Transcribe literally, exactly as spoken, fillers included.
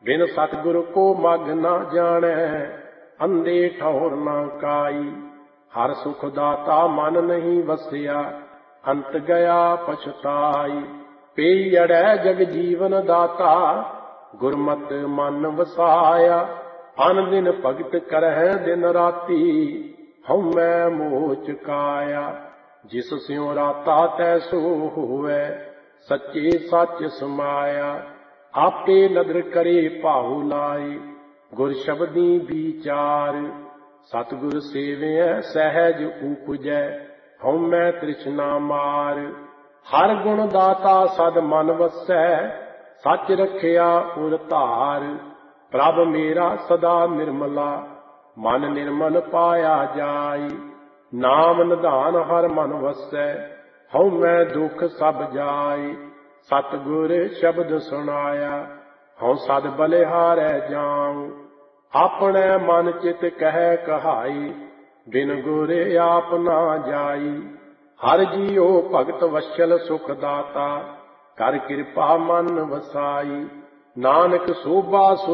बिन सतगुर को मग ना जाने, अंधे ठौर ना काई। हर सुख दाता मन नहीं वसिया, अंत गया पछताई। पेई अड़ै जग जीवन दाता, गुरमत मन वसाया। अन दिन भगत करह दिन राती, हउमै मोह चुकाया। जिस स्यों राता तैसो होवै, सच्चे सच समाया। आपे नदर करे भाऊ लाई, गुर शब्दी विचार। सतगुर सेवै सहज उपजै, हउमै तृष्णा मार। हर गुण दाता सद मन वसै, सच रखिया उर धार। प्रभ मेरा सदा निर्मला, मन निर्मल पाया जाई। नाम निधान हर मन वसै, हउमै दुख सब जाई। सतगुर शब्द सुनाया, हऊँ सद बलिहारै जाऊं। अपने मन चित कह कहाई, बिन गुर आप ना जाई। हर जियो भगत वत्सल सुख दाता, कर कृपा मन वसाई। नानक सोभा